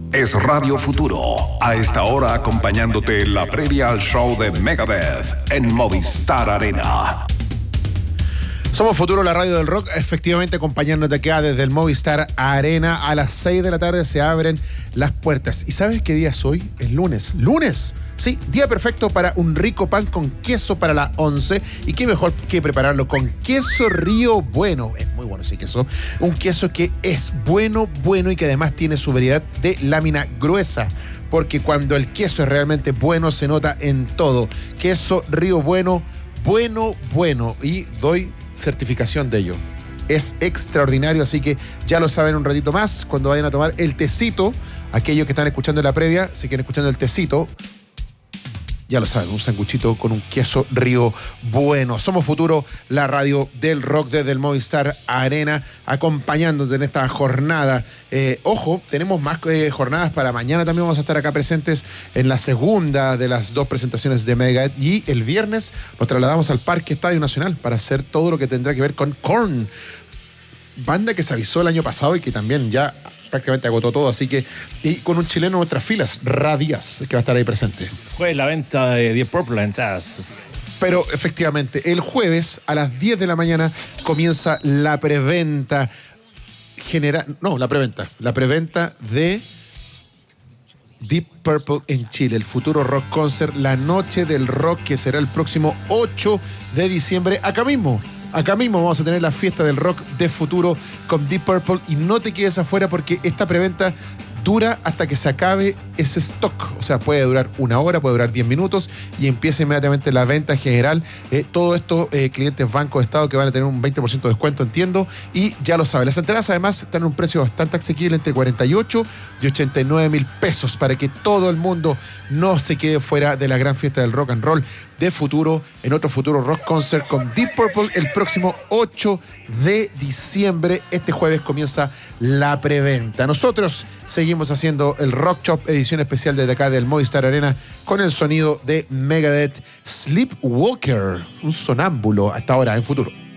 es Radio Futuro. A esta hora acompañándote en la previa al show de Megadeth en Movistar Arena. Somos Futuro, la radio del rock, efectivamente acompañándote acá desde el Movistar Arena. A las 6 de la tarde se abren las puertas. ¿Y sabes qué día es hoy? Es lunes. ¡Lunes! Sí, día perfecto para un rico pan con queso para la 11. Y qué mejor que prepararlo con queso Río Bueno. Es muy bueno ese queso. Un queso que es bueno y que además tiene su variedad de lámina gruesa. Porque cuando el queso es realmente bueno, se nota en todo. Queso Río Bueno, bueno. Y doy certificación de ello. Es extraordinario, así que ya lo saben un ratito más cuando vayan a tomar el tecito. Aquellos que están escuchando en la previa, si quieren escuchando el tecito, ya lo saben, un sanguchito con un queso Río Bueno. Somos Futuro, la radio del rock desde el Movistar Arena, acompañándote en esta jornada. Ojo, tenemos más jornadas para mañana. También vamos a estar acá presentes en la segunda de las dos presentaciones de Megadeth. Y el viernes nos trasladamos al Parque Estadio Nacional para hacer todo lo que tendrá que ver con Korn. Banda que se avisó el año pasado y que también ya prácticamente agotó todo, así que, y con un chileno en nuestras filas, Radíaz, que va a estar ahí presente. Jueves la venta de Deep Purple entradas. Pero efectivamente, el jueves a las 10 de la mañana comienza la preventa la preventa de Deep Purple en Chile, el Futuro Rock Concert, la noche del rock, que será el próximo 8 de diciembre, acá mismo vamos a tener la fiesta del rock de Futuro con Deep Purple, y no te quedes afuera porque esta preventa dura hasta que se acabe ese stock. O sea, puede durar 1 hora, puede durar 10 minutos y empieza inmediatamente la venta general. Todo esto, clientes Banco de Estado que van a tener un 20% de descuento, entiendo, y ya lo saben. Las entradas además están en un precio bastante asequible, entre 48 y 89 mil pesos, para que todo el mundo no se quede fuera de la gran fiesta del rock and roll de Futuro, en otro Futuro Rock Concert con Deep Purple el próximo 8 de diciembre. Este jueves comienza la preventa. Nosotros seguimos haciendo el Rock Shop, edición especial desde acá del Movistar Arena, con el sonido de Megadeth, Sleepwalker, un sonámbulo hasta ahora en Futuro.